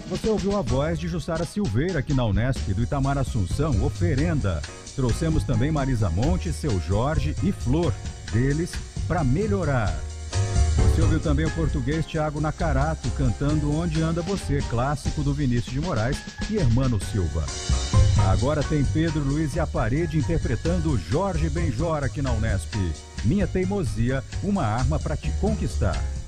Você ouviu a voz de Jussara Silveira aqui na Unesp, do Itamar Assunção, Oferenda. Trouxemos também Marisa Monte, Seu Jorge e Flor, deles Pra Melhorar. Você ouviu também o português Thiago Nacarato cantando Onde Anda Você, clássico do Vinícius de Moraes e Hermano Silva. Agora tem Pedro Luiz e a Parede interpretando Jorge Benjor aqui na Unesp. Minha Teimosia, uma arma para te conquistar.